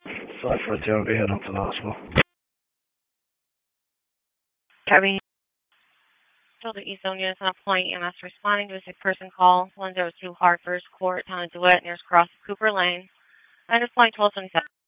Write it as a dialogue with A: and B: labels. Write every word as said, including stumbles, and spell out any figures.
A: five four two, I'll be heading up to the hospital.
B: Copy. Told the East Zone units on point. E M S responding to a sick person call. one zero two Hartford Court, Town of DeWitt, nearest cross Cooper Lane. I just point twelve twenty-seven.